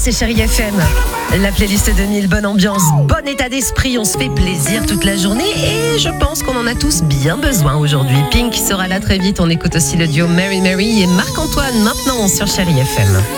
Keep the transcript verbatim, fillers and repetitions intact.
c'est Chérie F M. La playlist deux mille, bonne ambiance, bon état d'esprit, on se fait plaisir toute la journée et je pense qu'on en a tous bien besoin aujourd'hui. Pink sera là très vite, on écoute aussi le duo Mary Mary et Marc-Antoine maintenant sur Chérie F M.